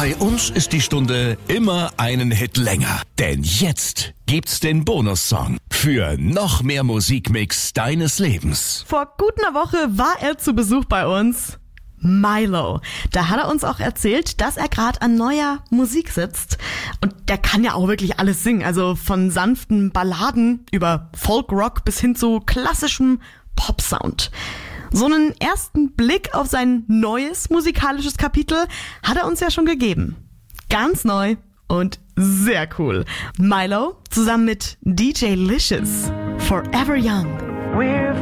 Bei uns ist die Stunde immer einen Hit länger. Denn jetzt gibt's den Bonussong für noch mehr Musikmix deines Lebens. Vor gut einer Woche war er zu Besuch bei uns. Milo. Da hat er uns auch erzählt, dass er gerade an neuer Musik sitzt. Und der kann ja auch wirklich alles singen. Also von sanften Balladen über Folkrock bis hin zu klassischem Popsound. So einen ersten Blick auf sein neues musikalisches Kapitel hat er uns ja schon gegeben. Ganz neu und sehr cool. Milo zusammen mit DJ Licious, Forever Young. We're